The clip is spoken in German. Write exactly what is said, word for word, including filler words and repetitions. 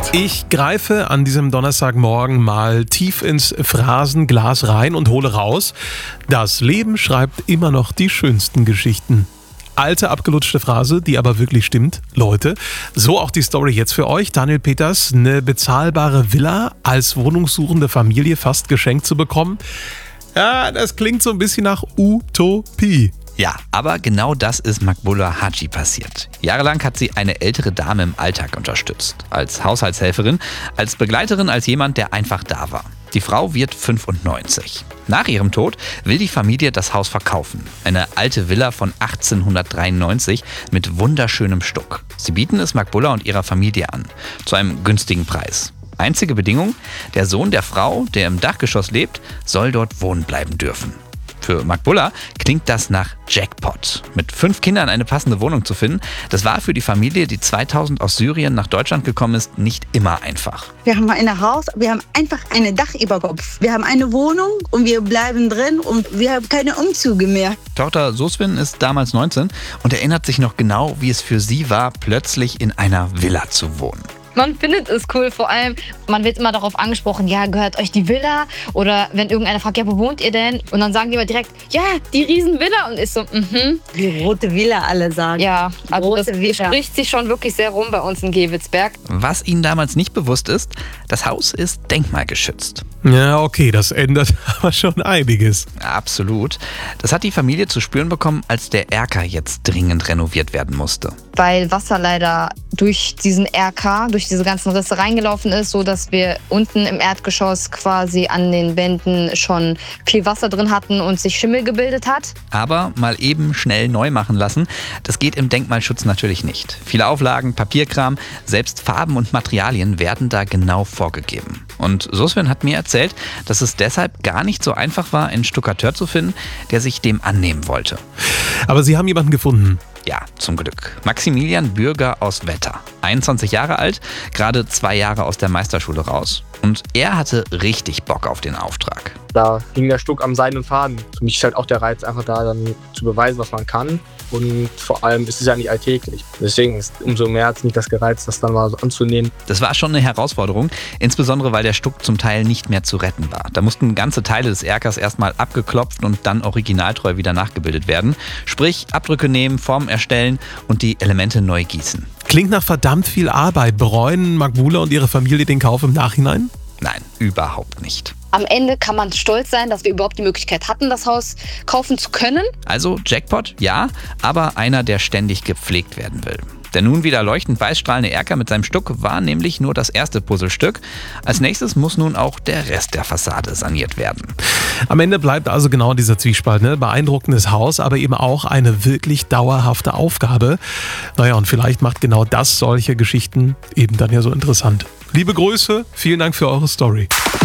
Ich greife an diesem Donnerstagmorgen mal tief ins Phrasenglas rein und hole raus: Das Leben schreibt immer noch die schönsten Geschichten. Alte, abgelutschte Phrase, die aber wirklich stimmt. Leute, so auch die Story jetzt für euch. Daniel Peters, eine bezahlbare Villa als wohnungssuchende Familie fast geschenkt zu bekommen. Ja, das klingt so ein bisschen nach Utopie. Ja, aber genau das ist Maqbula Haji passiert. Jahrelang hat sie eine ältere Dame im Alltag unterstützt. Als Haushaltshelferin, als Begleiterin, als jemand, der einfach da war. Die Frau wird fünfundneunzig. Nach ihrem Tod will die Familie das Haus verkaufen. Eine alte Villa von achtzehnhundertdreiundneunzig mit wunderschönem Stuck. Sie bieten es Maqbula und ihrer Familie an. Zu einem günstigen Preis. Einzige Bedingung: Der Sohn der Frau, der im Dachgeschoss lebt, soll dort wohnen bleiben dürfen. Für Maqbula klingt das nach Jackpot. Mit fünf Kindern eine passende Wohnung zu finden, das war für die Familie, die zweitausend aus Syrien nach Deutschland gekommen ist, nicht immer einfach. Wir haben ein Haus, wir haben einfach ein Dach über Kopf. Wir haben eine Wohnung und wir bleiben drin und wir haben keine Umzüge mehr. Tochter Soswin ist damals neunzehn und erinnert sich noch genau, wie es für sie war, plötzlich in einer Villa zu wohnen. Man findet es cool, vor allem, man wird immer darauf angesprochen, ja, gehört euch die Villa? Oder wenn irgendeiner fragt, ja, wo wohnt ihr denn? Und dann sagen die immer direkt, ja, die Riesenvilla. Und ist so, mhm. Die rote Villa, alle sagen. Ja, also Große das Villa. spricht sich schon wirklich sehr rum bei uns in Gewitzberg. Was ihnen damals nicht bewusst ist: Das Haus ist denkmalgeschützt. Ja, okay, das ändert aber schon einiges. Absolut. Das hat die Familie zu spüren bekommen, als der Erker jetzt dringend renoviert werden musste. Weil Wasser leider durch diesen Erker, durch diese ganzen Risse reingelaufen ist, so dass wir unten im Erdgeschoss quasi an den Wänden schon viel Wasser drin hatten und sich Schimmel gebildet hat. Aber mal eben schnell neu machen lassen, das geht im Denkmalschutz natürlich nicht. Viele Auflagen, Papierkram, selbst Farben und Materialien werden da genau vorgegeben. Und Soswin hat mir erzählt, dass es deshalb gar nicht so einfach war, einen Stuckateur zu finden, der sich dem annehmen wollte. Aber Sie haben jemanden gefunden. Ja, zum Glück. Maximilian Bürger aus Wetter. einundzwanzig Jahre alt, gerade zwei Jahre aus der Meisterschule raus. Und er hatte richtig Bock auf den Auftrag. Da hing der Stuck am seidenen Faden. Für mich ist halt auch der Reiz, einfach da dann zu beweisen, was man kann. Und vor allem ist es ja nicht alltäglich. Deswegen ist umso mehr hat es mich das gereizt, das dann mal so anzunehmen. Das war schon eine Herausforderung, insbesondere weil der Stuck zum Teil nicht mehr zu retten war. Da mussten ganze Teile des Erkers erstmal abgeklopft und dann originaltreu wieder nachgebildet werden. Sprich, Abdrücke nehmen, Formen erstellen und die Elemente neu gießen. Klingt nach verdammt viel Arbeit. Bereuen Maqbula und ihre Familie den Kauf im Nachhinein? Nein, überhaupt nicht. Am Ende kann man stolz sein, dass wir überhaupt die Möglichkeit hatten, das Haus kaufen zu können. Also Jackpot, ja, aber einer, der ständig gepflegt werden will. Der nun wieder leuchtend weißstrahlende Erker mit seinem Stuck war nämlich nur das erste Puzzlestück. Als nächstes muss nun auch der Rest der Fassade saniert werden. Am Ende bleibt also genau dieser Zwiespalt, ne? Beeindruckendes Haus, aber eben auch eine wirklich dauerhafte Aufgabe. Naja, und vielleicht macht genau das solche Geschichten eben dann ja so interessant. Liebe Grüße, vielen Dank für eure Story.